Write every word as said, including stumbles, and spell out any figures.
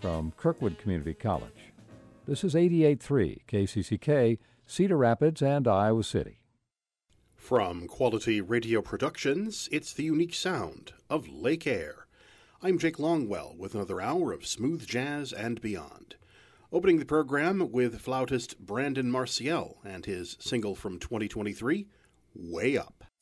from Kirkwood Community College. This is eighty-eight point three K C C K, Cedar Rapids and Iowa City. From Quality Radio Productions, it's the unique sound of Lake Air. I'm Jake Longwell with another hour of smooth jazz and beyond. Opening the program with flautist Brandon Marcial and his single from twenty twenty-three, Way Up.